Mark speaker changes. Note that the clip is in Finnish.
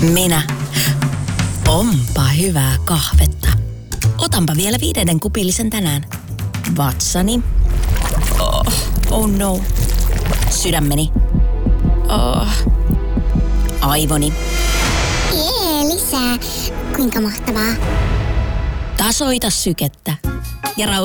Speaker 1: Minä. Onpa hyvää kahvetta. Otanpa vielä 5. kupillisen tänään. Vatsani. Oh no. Sydämeni. Aivoni.
Speaker 2: Lisää. Kuinka mahtavaa.
Speaker 1: Tasoita sykettä. Ja